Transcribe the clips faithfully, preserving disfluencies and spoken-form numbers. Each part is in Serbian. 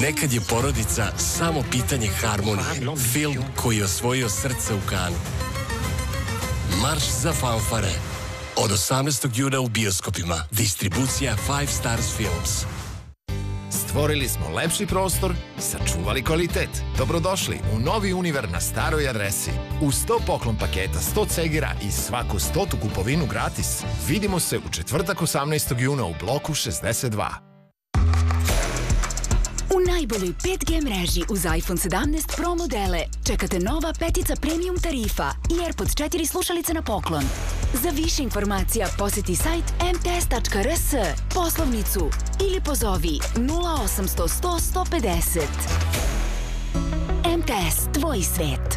Nekad je porodica samo pitanje harmonije. Film koji je osvojio srce u Kanu. Marš za fanfare. Od osamnaestog juna u bioskopima. Distribucija Five Stars Films. Stvorili smo lepši prostor, sačuvali kvalitet. Dobrodošli u novi Univer na staroj adresi. U sto poklon paketa, sto cegira i svaku stotu kupovinu gratis. Vidimo se u četvrtak osamnaestog juna u bloku šezdeset dva. U najboljoj pet G mreži uz iPhone sedamnaest Pro modele čekate nova petica premium tarifa i AirPods četiri slušalice na poklon. Za više informacija poseti sajt em te es tačka er es, poslovnicu ili pozovi nula osamsto sto sto pedeset. em te es, tvoj svet.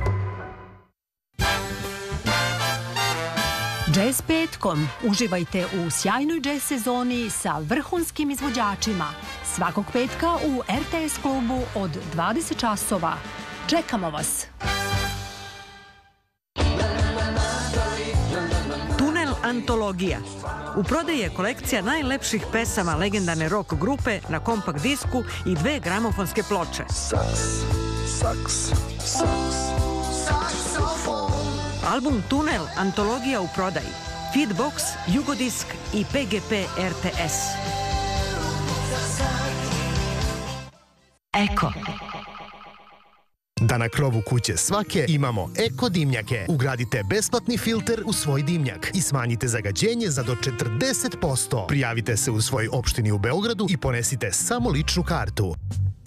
Jazz petkom. Uživajte u sjajnoj jazz sezoni sa vrhunskim izvođačima. Svakog petka u er te es klubu od dvadeset časova. Čekamo vas! Tunel antologija. U prodaji je kolekcija najlepših pesama legendarne rock grupe na kompakt disku i dve gramofonske ploče. Saks, saks, saks, saksofon. Album Tunel antologija u prodaji. Feedbox, Jugodisk i pe ge pe er te es. Eko. Da na krovu kuće svake imamo Eko dimnjake. Ugradite besplatni filter u svoj dimnjak i smanjite zagađenje za do četrdeset posto. Prijavite se u svoj opštini u Beogradu i ponesite samo ličnu kartu.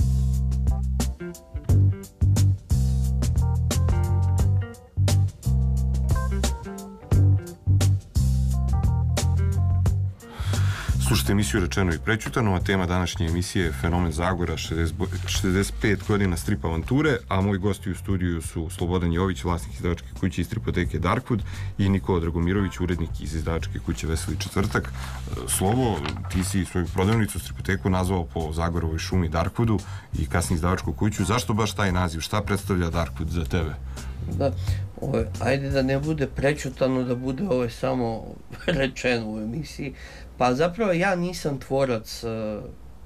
Slušajte emisiju Rečeno i prećutano, a tema današnje emisije je Fenomen Zagora, šezdeset pet godina strip avanture, a moji gosti u studiju su Slobodan Jović, vlasnik izdavačke kuće i stripoteke Darkwood, i Nikola Dragomirović, urednik iz izdavačke kuće Veseli četvrtak. Slobo, ti si svoju prodavnicu stripoteku nazvao po Zagorovoj šumi Darkwoodu i kasnije izdavačku kuću. Zašto baš taj naziv? Šta predstavlja Darkwood za tebe? Da, ovo, ajde da ne bude prećutano, da bude ovo samo rečeno u emisiji. Pa zapravo ja nisam tvorac uh,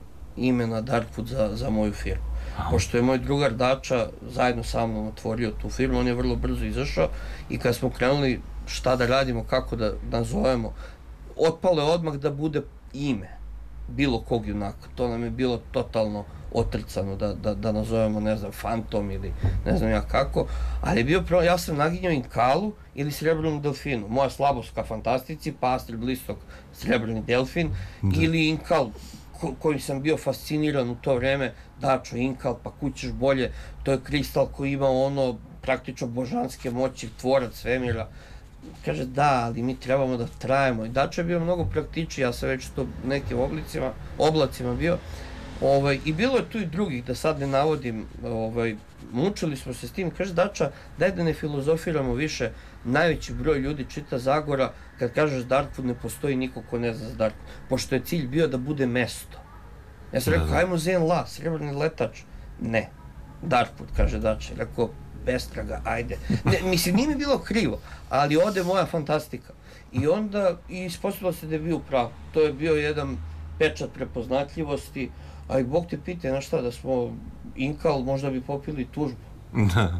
imena Darkwood za, za moju firmu. Pošto je moj drugar Dača zajedno sa mnom otvorio tu firmu, on je vrlo brzo izašao i kad smo krenuli šta da radimo, kako da nazovemo, otpalo je odmah da bude ime bilo kog junaka. To nam je bilo totalno otrcano da, da, da nazovemo, ne znam, Fantom ili ne znam ja kako, ali je bio prvo, ja sam naginjao Inkalu ili Srebrnu delfinu. Moja slabost ka fantastici, pa Astrid Blistok Srebrni delfin, da. Ili Inkal, ko, kojim sam bio fasciniran u to vreme, Dačo Inkal, pa kućeš bolje, to je kristal koji ima ono praktično božanske moći, tvorac svemira. Kaže, da, ali mi trebamo da trajemo. I Dačo je bio mnogo praktičniji, ja sam već to nekim oblicima, oblacima bio. Ovaj, I bilo je tu i drugih, da sad ne navodim, ovaj, mučili smo se s tim. Kaže, Dača, daj da ne filozofiramo više, najveći broj ljudi čita Zagora, kad kažeš Darkwood ne postoji niko ko ne zna za Darkwood, pošto je cilj bio da bude mesto. Ja sam rekao, hajmo Zen La, Srebrni letač. Ne, Darkwood, kaže Dača. Rekao, bestraga, ajde. Ne, mislim, nije mi bilo krivo, ali ode moja fantastika. I onda ispostavilo se da je bio pravo. To je bio jedan pečat prepoznatljivosti, a i Bog te pite, znaš šta, da smo Inkal, možda bi popili tužbu. Da.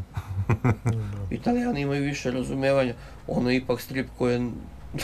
Italijani imaju više razumevanja, ono je ipak strip koji je...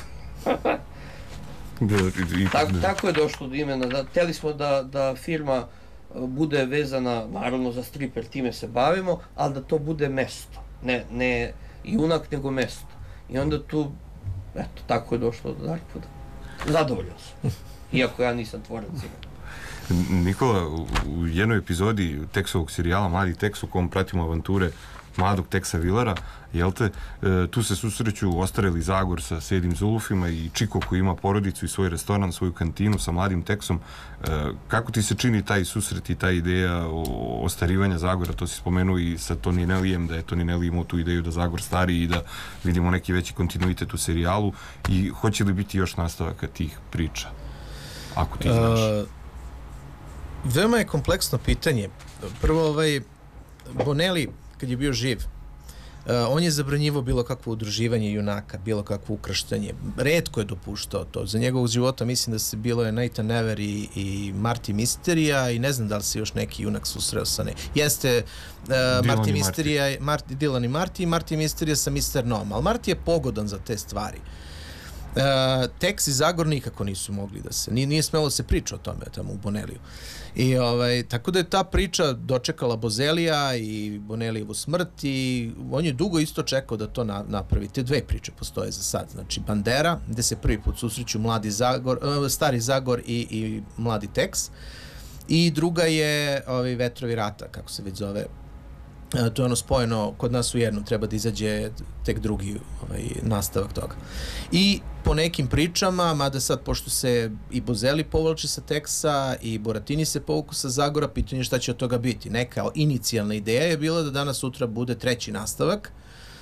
tako, tako je došlo do imena, da, hteli smo da, da firma bude vezana, naravno za strip, jer time se bavimo, ali da to bude mesto, ne, ne junak, nego mesto. I onda tu, eto, tako je došlo do Darkwooda. Zadovoljio sam, iako ja nisam tvorac imena. Nikola, u jednoj epizodi Teksovog serijala Mladi Teks, u kom pratimo avanture mladog Teksa Villara, jel te, tu se susreću ostareli Zagor sa Sedim Zulufima i Čiko koji ima porodicu i svoj restoran, svoju kantinu sa mladim Teksom. Kako ti se čini taj susret i ta ideja ostarivanja Zagora? To si spomenuo i sa Toni Nelijem, da je Toni Nelij imao tu ideju da Zagor stari i da vidimo neki veći kontinuitet u serijalu, i hoće li biti još nastavaka tih priča, ako ti znaš? Veoma je kompleksno pitanje. Prvo, ovaj, Bonelli, kad je bio živ, on je zabranjivao bilo kakvo udruživanje junaka, bilo kakvo ukrštanje. Retko je dopuštao to. Za njegovog života mislim da se bilo je Nathan Never i, i Marty Mysteria i ne znam da li se još neki junak susreo sa ne. Jeste uh, Marty Mysteria, Marty, Dylan i Marty i Marty Mysteria sa mister Nom, ali Marty je pogodan za te stvari. Uh, Tex i Zagor nikako nisu mogli da se, nije, nije smelo da se priča o tome tamo u Boneliju. I ovaj, tako da je ta priča dočekala Bozelija i Bonelijevu smrt i on je dugo isto čekao da to na, napravi. Te dve priče postoje za sad. Znači Bandera, gde se prvi put susreću mladi Zagor, uh, stari Zagor i, i mladi Tex. I druga je ovaj, Vetrovi rata, kako se već zove. Uh, to je ono spojeno kod nas u jednu, treba da izađe tek drugi ovaj, nastavak toga. I po nekim pričama, mada sad pošto se i Bozeli povlači sa Teksa i Boratini se povuku sa Zagora, pitanje šta će od toga biti. Neka inicijalna ideja je bila da danas sutra bude treći nastavak,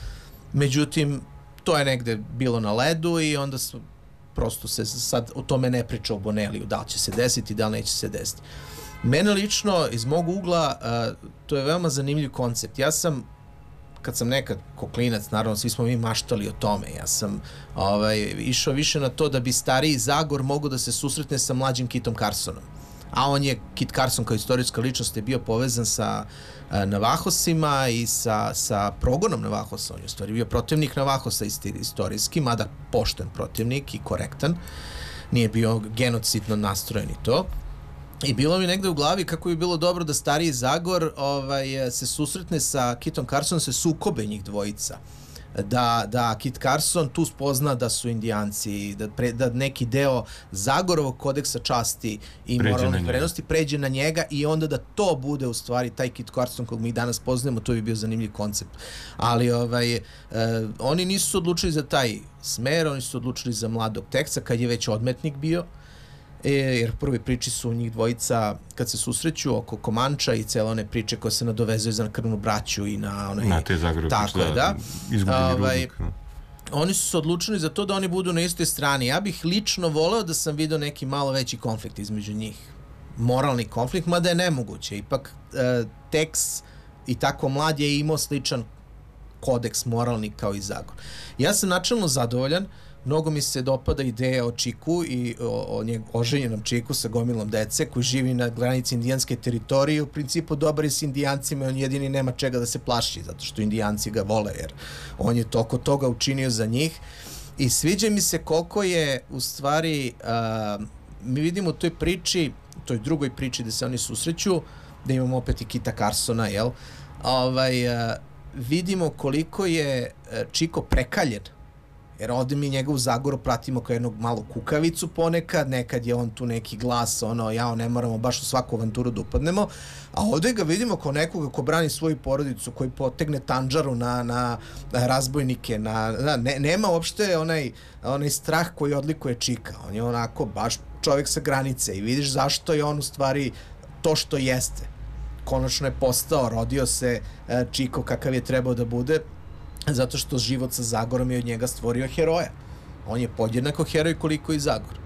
međutim to je negde bilo na ledu i onda su, prosto se sad o tome ne priča o Boneliju, da li će se desiti, da li neće se desiti. Mene lično, iz mog ugla, uh, to je veoma zanimljiv koncept. Ja sam, kad sam nekad ko klinac, naravno svi smo mi maštali o tome, ja sam ovaj, išao više na to da bi stariji Zagor mogao da se susretne sa mlađim Kitom Carsonom. A on je, Kit Carson kao istorijska ličnost je bio povezan sa uh, Navahosima i sa, sa progonom Navahosa. On je u stvari bio protivnik Navahosa istorijski, mada pošten protivnik i korektan. Nije bio genocidno nastrojen i to. I bilo mi negde u glavi kako bi bilo dobro da stariji Zagor ovaj, se susretne sa Kitom Carsonom, se sukobe njih dvojica. Da, da Kit Carson tu spozna da su Indijanci, da, pre, da neki deo Zagorovog kodeksa časti i moralnih vrednosti pređe na njega i onda da to bude u stvari taj Kit Carson kog mi danas poznajemo, to bi bio zanimljiv koncept. Ali ovaj, eh, oni nisu odlučili za taj smer, oni su odlučili za mladog Teksa kad je već odmetnik bio. E, jer prvi priči su njih dvojica kad se susreću oko Komanča i cele one priče koje se nadovezuju za krvnu braću i na onaj... Na te Zagorove tako je, da. Izgubljeni ovaj, rudnik. Oni su se odlučili za to da oni budu na istoj strani. Ja bih lično voleo da sam vidio neki malo veći konflikt između njih. Moralni konflikt, mada je nemoguće. Ipak uh, Tex i tako mlad je imao sličan kodeks moralni kao i Zagor. Ja sam načelno zadovoljan. Mnogo mi se dopada ideja o Čiku i o, o njeg oženjenom Čiku sa gomilom dece koji živi na granici indijanske teritorije. U principu dobar je s Indijancima i on jedini nema čega da se plaši zato što Indijanci ga vole jer on je toliko toga učinio za njih. I sviđa mi se koliko je u stvari, uh, mi vidimo u toj priči, u toj drugoj priči da se oni susreću, da imamo opet i Kita Carsona, jel? Ovaj, uh, vidimo koliko je Čiko prekaljen. Jer ovde mi njega u Zagoru pratimo kao jednog malo kukavicu ponekad, nekad je on tu neki glas, ono, jao, ne moramo baš u svaku avanturu da upadnemo, a ovde ga vidimo kao nekoga ko brani svoju porodicu, koji potegne tanđaru na, na razbojnike, na, na, ne, nema uopšte onaj, onaj strah koji odlikuje Čika, on je onako baš čovjek sa granice i vidiš zašto je on u stvari to što jeste. Konačno je postao, rodio se Čiko kakav je trebao da bude, zato što život sa Zagorom je od njega stvorio heroja. On je podjednako heroj koliko i Zagor.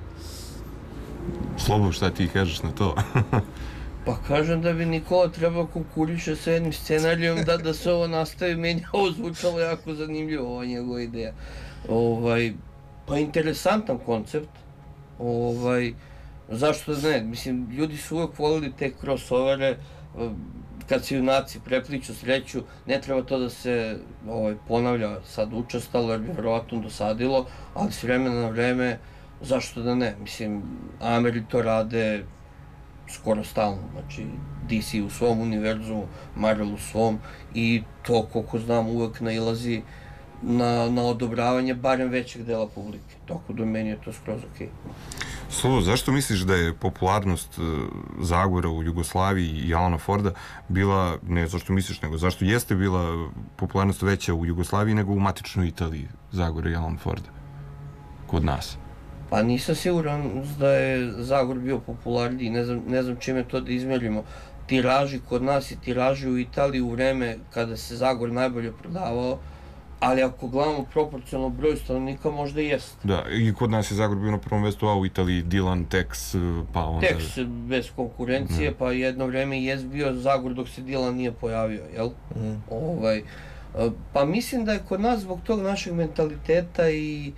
Slobo, šta ti kažeš na to? Pa kažem da bi Nikola trebao konkuriše sa jednim scenarijom da, da se ovo nastavi. Meni ovo zvučalo jako zanimljivo, ova njegova ideja. Ovaj, pa interesantan koncept. Ovaj, zašto da ne? Mislim, ljudi su uvek volili te crossovere, kad se junaci prepliču sreću, ne treba to da se ovaj, ponavlja sad učestalo, jer bi verovatno dosadilo, ali s vremena na vreme, zašto da ne? Mislim, Ameri to rade skoro stalno, znači D C u svom univerzumu, Marvel u svom, i to, koliko znam, uvek nailazi na, na odobravanje barem većeg dela publike. Tako da meni je to skroz okej. Slovo, zašto misliš da je popularnost uh, Zagora u Jugoslaviji i Alana Forda bila, ne zašto misliš, nego zašto jeste bila popularnost veća u Jugoslaviji nego u matičnoj Italiji Zagora i Alana Forda kod nas? Pa nisam siguran da je Zagor bio popularniji, ne znam, ne znam čime to da izmerimo. Tiraži kod nas i tiraži u Italiji u vreme kada se Zagor najbolje prodavao, ali ako gledamo proporcionalno broj stanovnika, možda i jest. Da, i kod nas je Zagor bio na prvom mestu, a u Italiji Dylan, Tex, pa onda... Tex bez konkurencije, ne. Pa jedno vreme jest bio Zagor dok se Dylan nije pojavio, jel? Mm. Ovaj, Pa mislim da je kod nas zbog tog našeg mentaliteta i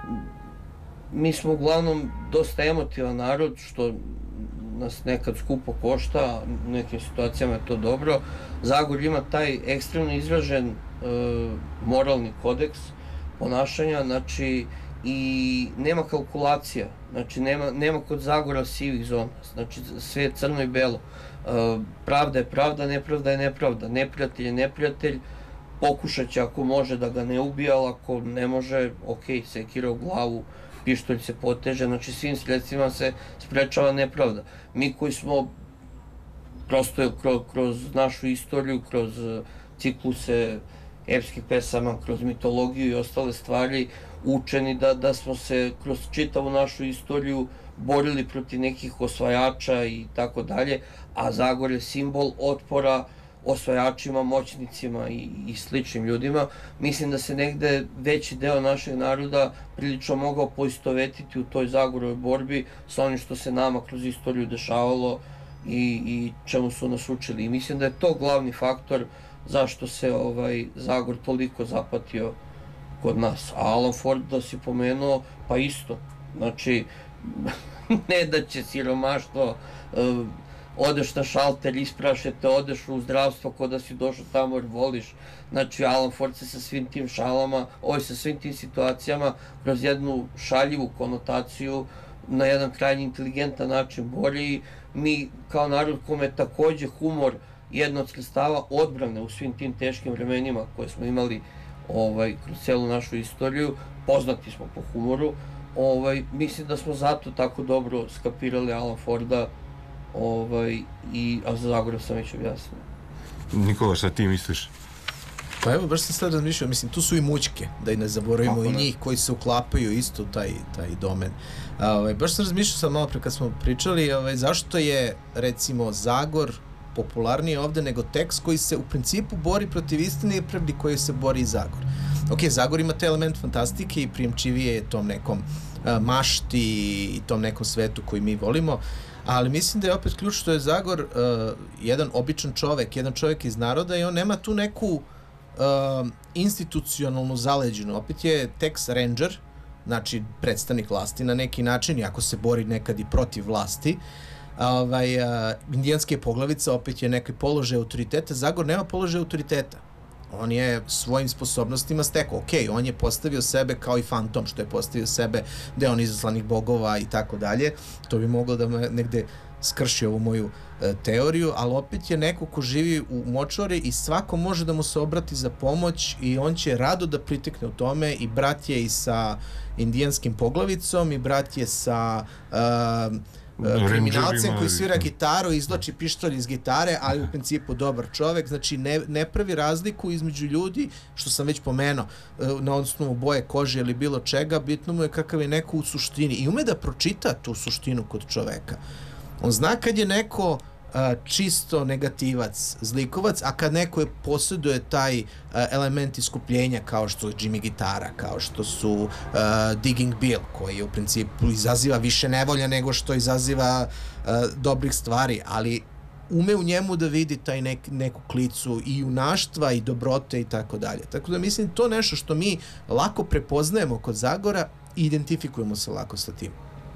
mi smo uglavnom dosta emotivan narod, što nas nekad skupo košta, u nekim situacijama je to dobro. Zagor ima taj ekstremno izražen e, moralni kodeks ponašanja, znači i nema kalkulacija, znači nema, nema kod Zagora sivih zona, znači sve je crno i belo. E, pravda je pravda, nepravda je nepravda, neprijatelj je neprijatelj, pokušat će ako može da ga ne ubije, ali ako ne može, ok, sekira u glavu, pištolj se poteže, znači svim sredstvima se sprečava nepravda. Mi koji smo prosto kroz, kroz našu istoriju, kroz cikluse epskih pesama, kroz mitologiju i ostale stvari, učeni da, da smo se kroz čitavu našu istoriju borili protiv nekih osvajača i tako dalje, a Zagor je simbol otpora osvajačima, moćnicima i, i sličnim ljudima. Mislim da se negde veći deo našeg naroda prilično mogao poistovetiti u toj Zagorovoj borbi sa onim što se nama kroz istoriju dešavalo i, i čemu su nas učili. I mislim da je to glavni faktor zašto se ovaj Zagor toliko zapatio kod nas. A Alan Ford, da si pomenuo, pa isto. Znači, ne da će siromaštvo, uh, odeš na šalter, isprašete, odeš u zdravstvo ko da si došao tamo jer voliš. Znači, Alan Ford se sa svim tim šalama, ovaj sa svim tim situacijama, kroz jednu šaljivu konotaciju, na jedan krajnji inteligentan način bori. Mi, kao narod kome je takođe humor jedno od sredstava odbrane u svim tim teškim vremenima koje smo imali ovaj, kroz celu našu istoriju, poznati smo po humoru, ovaj, mislim da smo zato tako dobro skapirali Alan Forda, ovaj, i, a za Zagorov sam već objasnio. Nikola, šta ti misliš? Pa evo, baš sam sad razmišljao, mislim, tu su i mućke, da i ne zaboravimo Kako i njih koji se uklapaju isto u taj, taj domen. A, ovaj, baš sam razmišljao sad malo pre kad smo pričali, ovaj, zašto je, recimo, Zagor popularniji ovde nego tekst koji se u principu bori protiv istine i pravdi koji se bori i Zagor. Ok, Zagor ima taj element fantastike i prijemčivije je tom nekom uh, mašti i tom nekom svetu koji mi volimo, ali mislim da je opet ključ što je Zagor uh, jedan običan čovek, jedan čovek iz naroda i on nema tu neku uh, institucionalnu zaleđinu. Opet je Tex Ranger, znači predstavnik vlasti na neki način, iako se bori nekad i protiv vlasti. Ovaj, uh, indijanski je poglavica, opet je neki položaj autoriteta. Zagor nema položaj autoriteta. On je svojim sposobnostima stekao. Ok, on je postavio sebe kao i fantom, što je postavio sebe da je on izaslanih bogova i tako dalje. To bi moglo da me negde skrši ovu moju e, teoriju, ali opet je neko ko živi u močvari i svako može da mu se obrati za pomoć i on će rado da pritekne u tome i brat je i sa indijanskim poglavicom i brat je sa uh, kriminalcem koji svira gitaru i izvlači pištolj iz gitare, ali u principu dobar čovek, znači ne, ne pravi razliku između ljudi, što sam već pomenuo, na osnovu boje kože ili bilo čega, bitno mu je kakav je neko u suštini i ume da pročita tu suštinu kod čoveka. On zna kad je neko a, čisto negativac, zlikovac, a kad neko je posjeduje taj a, element iskupljenja kao što je Jimmy Gitara, kao što su a, Digging Bill, koji u principu izaziva više nevolja nego što izaziva a, dobrih stvari, ali ume u njemu da vidi taj nek, neku klicu i junaštva i dobrote i tako dalje. Tako da mislim to nešto što mi lako prepoznajemo kod Zagora i identifikujemo se lako sa tim.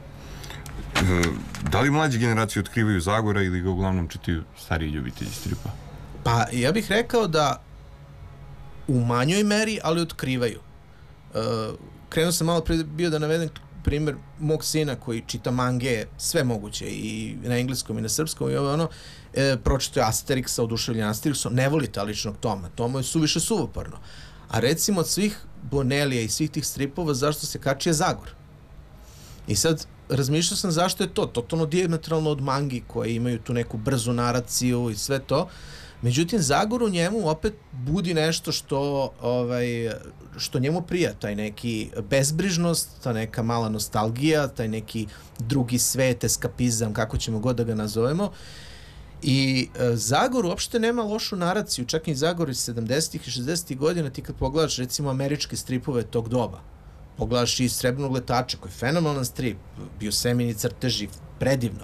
Da li mlađe generacije otkrivaju Zagora ili ga uglavnom čitaju stariji ljubitelji stripa? Pa ja bih rekao da u manjoj meri, ali otkrivaju. Uh, krenuo sam malo pre bio da navedem primjer mog sina koji čita mange, sve moguće, i na engleskom i na srpskom i ovo ono, e, pročito je Asterixa, oduševljen Asterixom, ne voli taličnog Toma, Tomo je suviše suvoparno. A recimo od svih Bonelija i svih tih stripova, zašto se kači je Zagor? I sad, razmišljao sam zašto je to, totalno dijametralno od mangi koje imaju tu neku brzu naraciju i sve to. Međutim, Zagor u njemu opet budi nešto što, ovaj, što njemu prija, taj neki bezbrižnost, ta neka mala nostalgija, taj neki drugi svet, eskapizam, kako ćemo god da ga nazovemo. I e, Zagor uopšte nema lošu naraciju, čak i Zagor iz sedamdesetih i šezdesetih godina, ti kad pogledaš recimo američke stripove tog doba, pogledaš i Srebrnog letača, koji je fenomenalan strip, bio semini crteži, predivno.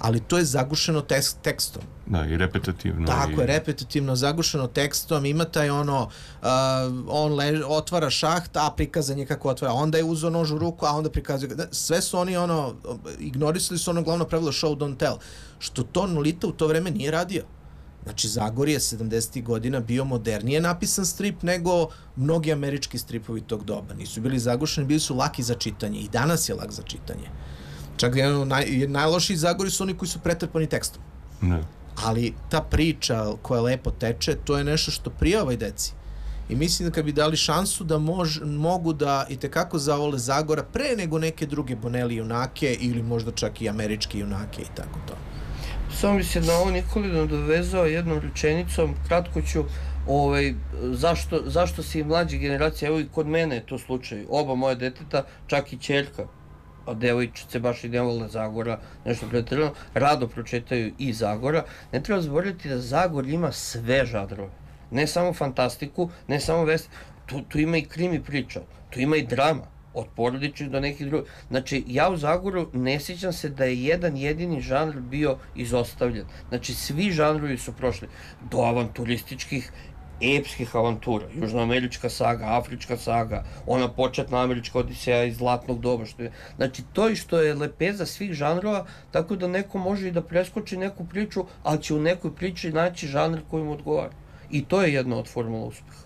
ali to je zagušeno tek, tekstom. Da, i repetitivno. Tako i... je, repetitivno, zagušeno tekstom, ima taj ono, uh, on lež, otvara šaht, a prikazan je kako otvara, onda je uzeo nož u ruku, a onda prikazuje, sve su oni ono, ignorisali su ono glavno pravilo show don't tell, što to Nolita u to vreme nije radio. Znači, Zagor je sedamdesetih godina bio modernije napisan strip nego mnogi američki stripovi tog doba. Nisu bili zagušeni, bili su laki za čitanje i danas je lak za čitanje. Čak jedno, naj, najlošiji Zagori su oni koji su pretrpani tekstom. Ne. Ali ta priča koja lepo teče, to je nešto što prija ovoj deci. I mislim da kad bi dali šansu da mož, mogu da i tekako zavole Zagora pre nego neke druge Bonelli junake ili možda čak i američke junake i tako to. Samo bi se na ovo Nikolinu dovezao jednom rečenicom, kratko ću, ovaj, zašto, zašto se i mlađe generacije, evo i kod mene je to slučaj, oba moja deteta, čak i ćerka, a devojčice baš i ne vole Zagora, nešto pretjerano, rado pročitaju i Zagora. Ne treba zaboraviti da Zagor ima sve žanrove, ne samo fantastiku, ne samo vest, tu, tu ima i krimi priča, tu ima i drama, od porodičnih do nekih drugih. Znači, ja u Zagoru ne sjećam se da je jedan jedini žanr bio izostavljen. Znači, svi žanrovi su prošli do avanturističkih, epskih avantura, južnoamerička saga, afrička saga, ona početna američka odiseja iz zlatnog doba, što je, znači to je što je lepeza svih žanrova, tako da neko može i da preskoči neku priču, ali će u nekoj priči naći žanr koji mu odgovara. I to je jedna od formula uspeha.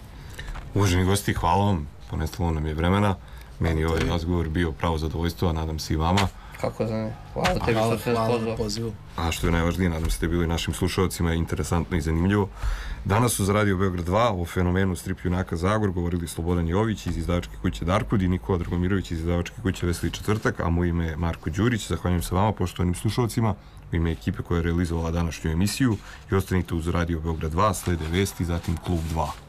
Uvaženi gosti, hvala vam, ponestalo nam je vremena, meni je ovaj razgovor bio pravo zadovoljstvo, a nadam se i vama. Kako za ne? Hvala tebi što se nas pozvao. A što je najvažnije, nadam se da je bilo i našim slušalcima interesantno i zanimljivo. Danas su za Radio Beograd dva o fenomenu strip junaka Zagor govorili Slobodan Jović iz izdavačke kuće Darkud i Nikola Dragomirović iz izdavačke kuće Veseli četvrtak, a moje ime je Marko Đurić. Zahvaljujem se vama, poštovanim slušalcima, u ime ekipe koja je realizovala današnju emisiju i ostanite uz Radio Beograd dva, slede vesti, zatim Klub dva.